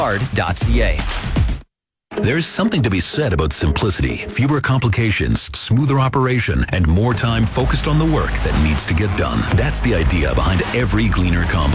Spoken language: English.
There's something to be said about simplicity, fewer complications, smoother operation, and more time focused on the work that needs to get done. That's the idea behind every Gleaner combine.